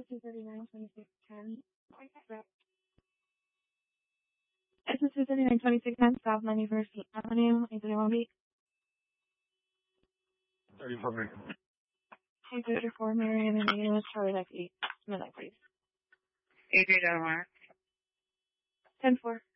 is 239-2610. This is 239-2610 South 91st Avenue, Anthony Long Beach. 34 minutes. 234 Marion and Median is Charlie Lexi. Midnight, please. AJ Delmar. 10-4.